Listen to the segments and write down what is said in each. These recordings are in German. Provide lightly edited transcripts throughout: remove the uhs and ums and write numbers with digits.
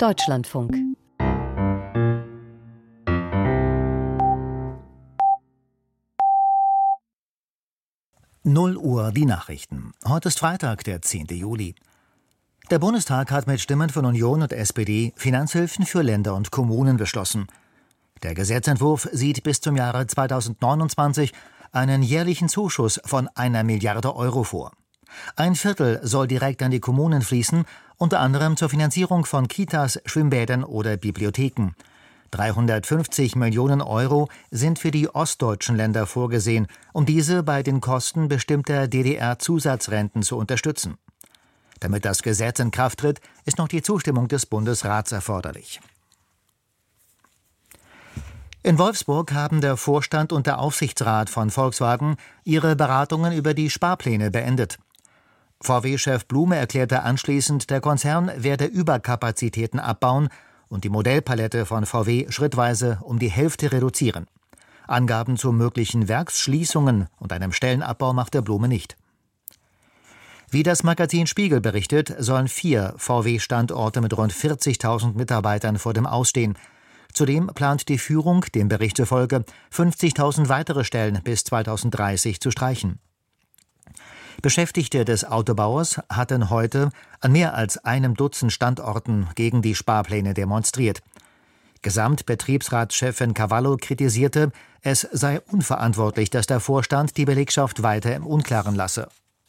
Deutschlandfunk. Uhr die Nachrichten. Heute ist Freitag, der 10. Juli. Der Bundestag hat mit Stimmen von Union und SPD Finanzhilfen für Länder und Kommunen beschlossen. Der Gesetzentwurf sieht bis zum Jahre 2029 einen jährlichen Zuschuss von 1 Milliarde Euro vor. Ein Viertel soll direkt an die Kommunen fließen, unter anderem zur Finanzierung von Kitas, Schwimmbädern oder Bibliotheken. 350 Millionen Euro sind für die ostdeutschen Länder vorgesehen, um diese bei den Kosten bestimmter DDR-Zusatzrenten zu unterstützen. Damit das Gesetz in Kraft tritt, ist noch die Zustimmung des Bundesrats erforderlich. In Wolfsburg haben der Vorstand und der Aufsichtsrat von Volkswagen ihre Beratungen über die Sparpläne beendet. VW-Chef Blume erklärte anschließend, der Konzern werde Überkapazitäten abbauen und die Modellpalette von VW schrittweise um die Hälfte reduzieren. Angaben zu möglichen Werksschließungen und einem Stellenabbau machte Blume nicht. Wie das Magazin Spiegel berichtet, sollen 4 VW-Standorte mit rund 40.000 Mitarbeitern vor dem Ausstehen. Zudem plant die Führung, dem Bericht zufolge, 50.000 weitere Stellen bis 2030 zu streichen. Beschäftigte des Autobauers hatten heute an mehr als einem Dutzend Standorten gegen die Sparpläne demonstriert. Gesamtbetriebsratschefin Cavallo kritisierte, es sei unverantwortlich, dass der Vorstand die Belegschaft weiter im Unklaren lasse.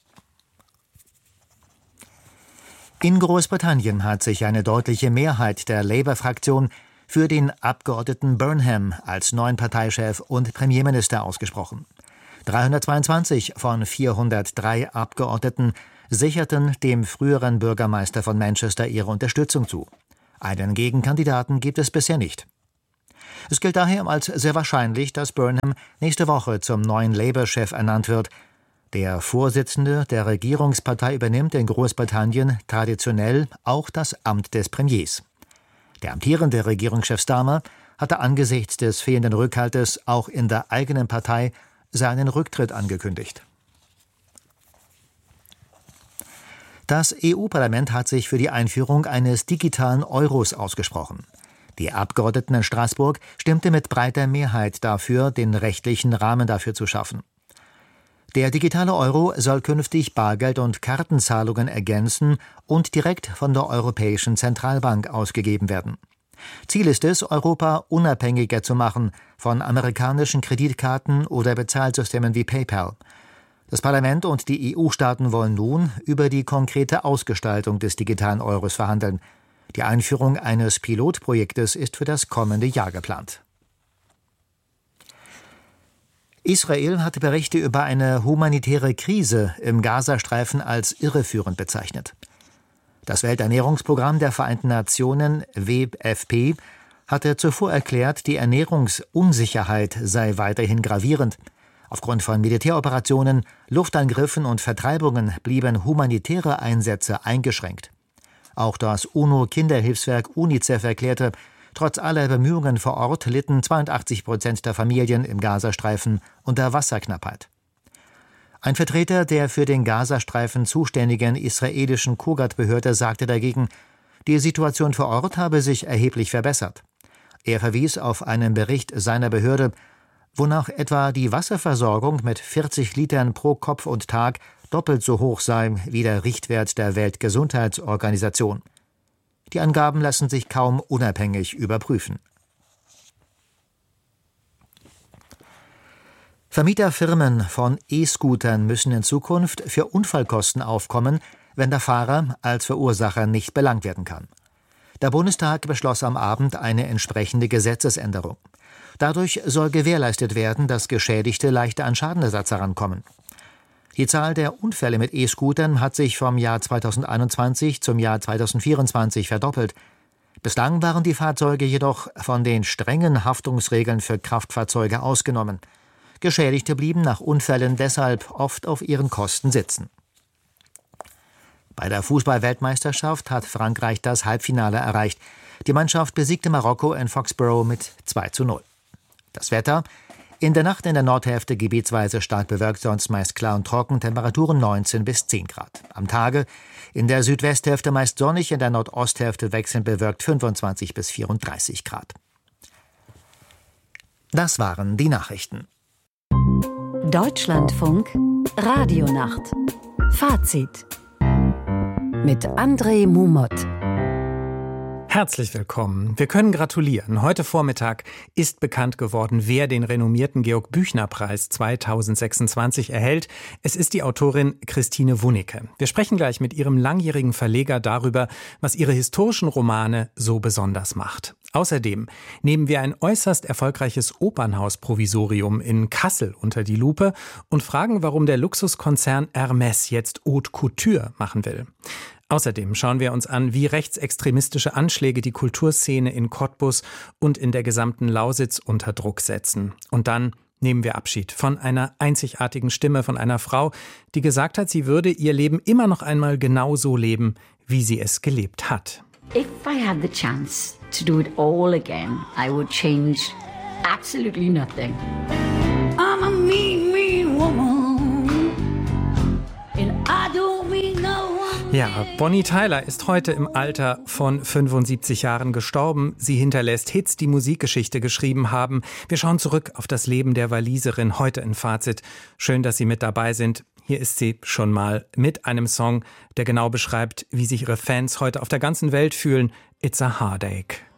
In Großbritannien hat sich eine deutliche Mehrheit der Labour-Fraktion für den Abgeordneten Burnham als neuen Parteichef und Premierminister ausgesprochen. 322 von 403 Abgeordneten sicherten dem früheren Bürgermeister von Manchester ihre Unterstützung zu. Einen Gegenkandidaten gibt es bisher nicht. Es gilt daher als sehr wahrscheinlich, dass Burnham nächste Woche zum neuen Labour-Chef ernannt wird. Der Vorsitzende der Regierungspartei übernimmt in Großbritannien traditionell auch das Amt des Premiers. Der amtierende Regierungschef Starmer hatte angesichts des fehlenden Rückhaltes auch in der eigenen Partei seinen Rücktritt angekündigt. Das EU-Parlament hat sich für die Einführung eines digitalen Euros ausgesprochen. Die Abgeordneten in Straßburg stimmte mit breiter Mehrheit dafür, den rechtlichen Rahmen dafür zu schaffen. Der digitale Euro soll künftig Bargeld- und Kartenzahlungen ergänzen und direkt von der Europäischen Zentralbank ausgegeben werden. Ziel ist es, Europa unabhängiger zu machen von amerikanischen Kreditkarten oder Bezahlsystemen wie PayPal. Das Parlament und die EU-Staaten wollen nun über die konkrete Ausgestaltung des digitalen Euros verhandeln. Die Einführung eines Pilotprojektes ist für das kommende Jahr geplant. Israel hat Berichte über eine humanitäre Krise im Gazastreifen als irreführend bezeichnet. Das Welternährungsprogramm der Vereinten Nationen, WFP, hatte zuvor erklärt, die Ernährungsunsicherheit sei weiterhin gravierend. Aufgrund von Militäroperationen, Luftangriffen und Vertreibungen blieben humanitäre Einsätze eingeschränkt. Auch das UNO-Kinderhilfswerk UNICEF erklärte, trotz aller Bemühungen vor Ort litten 82% der Familien im Gazastreifen unter Wasserknappheit. Ein Vertreter der für den Gazastreifen zuständigen israelischen Kogat-Behörde sagte dagegen, die Situation vor Ort habe sich erheblich verbessert. Er verwies auf einen Bericht seiner Behörde, wonach etwa die Wasserversorgung mit 40 Litern pro Kopf und Tag doppelt so hoch sei wie der Richtwert der Weltgesundheitsorganisation. Die Angaben lassen sich kaum unabhängig überprüfen. Vermieterfirmen von E-Scootern müssen in Zukunft für Unfallkosten aufkommen, wenn der Fahrer als Verursacher nicht belangt werden kann. Der Bundestag beschloss am Abend eine entsprechende Gesetzesänderung. Dadurch soll gewährleistet werden, dass Geschädigte leichter an Schadenersatz herankommen. Die Zahl der Unfälle mit E-Scootern hat sich vom Jahr 2021 zum Jahr 2024 verdoppelt. Bislang waren die Fahrzeuge jedoch von den strengen Haftungsregeln für Kraftfahrzeuge ausgenommen. Geschädigte blieben nach Unfällen deshalb oft auf ihren Kosten sitzen. Bei der Fußball-Weltmeisterschaft hat Frankreich das Halbfinale erreicht. Die Mannschaft besiegte Marokko in Foxborough mit 2:0. Das Wetter: In der Nacht in der Nordhälfte gebietsweise stark bewölkt, sonst meist klar und trocken, Temperaturen 19 bis 10 Grad. Am Tage in der Südwesthälfte meist sonnig, in der Nordosthälfte wechselnd bewölkt 25 bis 34 Grad. Das waren die Nachrichten. Deutschlandfunk Radionacht. Fazit mit André Mumot. Herzlich willkommen. Wir können gratulieren. Heute Vormittag ist bekannt geworden, wer den renommierten Georg-Büchner-Preis 2026 erhält. Es ist die Autorin Christine Wunicke. Wir sprechen gleich mit ihrem langjährigen Verleger darüber, was ihre historischen Romane so besonders macht. Außerdem nehmen wir ein äußerst erfolgreiches Opernhaus-Provisorium in Kassel unter die Lupe und fragen, warum der Luxuskonzern Hermès jetzt Haute Couture machen will. Außerdem schauen wir uns an, wie rechtsextremistische Anschläge die Kulturszene in Cottbus und in der gesamten Lausitz unter Druck setzen. Und dann nehmen wir Abschied von einer einzigartigen Stimme, von einer Frau, die gesagt hat, sie würde ihr Leben immer noch einmal genauso leben, wie sie es gelebt hat. If I had the chance to do it all again, I would change absolutely nothing. I'm a mean, mean woman, and I don't mean no one. Ja, Bonnie Tyler ist heute im Alter von 75 Jahren gestorben. Sie hinterlässt Hits, die Musikgeschichte geschrieben haben. Wir schauen zurück auf das Leben der Waliserin heute in Fazit. Schön, dass Sie mit dabei sind. Hier ist sie schon mal mit einem Song, der genau beschreibt, wie sich ihre Fans heute auf der ganzen Welt fühlen. It's a Heartache.